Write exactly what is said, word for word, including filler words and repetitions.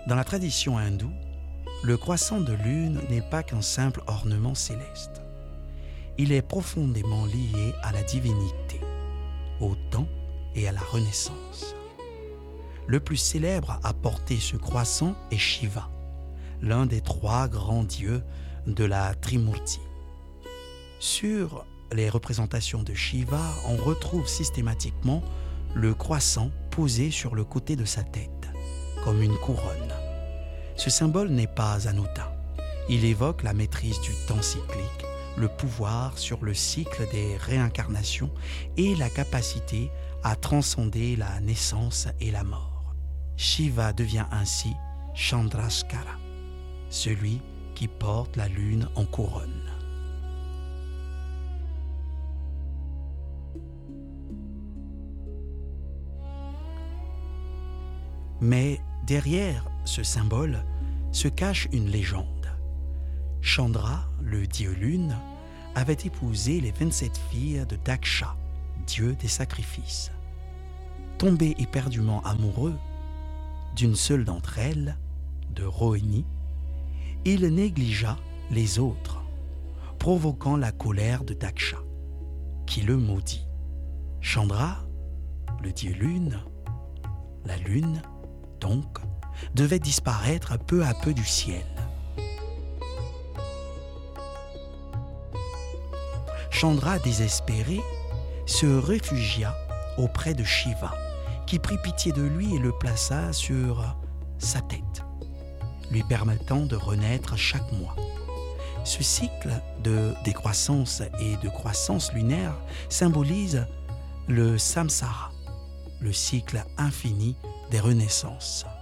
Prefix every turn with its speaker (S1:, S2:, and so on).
S1: Dans la tradition hindoue, le croissant de lune n'est pas qu'un simple ornement céleste. Il est profondément lié à la divinité, au temps et à la renaissance. Le plus célèbre à porter ce croissant est Shiva, l'un des trois grands dieux de la Trimurti. Sur les représentations de Shiva, on retrouve systématiquement le croissant posé sur le côté de sa tête, comme une couronne. Ce symbole n'est pas anodin. Il évoque la maîtrise du temps cyclique, le pouvoir sur le cycle des réincarnations et la capacité à transcender la naissance et la mort. Shiva devient ainsi Chandraskara, celui qui porte la lune en couronne. Mais derrière ce symbole se cache une légende. Chandra, le dieu lune, avait épousé les vingt-sept filles de Daksha, dieu des sacrifices. Tombé éperdument amoureux d'une seule d'entre elles, de Rohini, il négligea les autres, provoquant la colère de Daksha, qui le maudit. Chandra, le dieu lune, la lune, donc, devait disparaître peu à peu du ciel. Chandra, désespéré, se réfugia auprès de Shiva, qui prit pitié de lui et le plaça sur sa tête, lui permettant de renaître chaque mois. Ce cycle de décroissance et de croissance lunaire symbolise le samsara, le cycle infini des renaissances.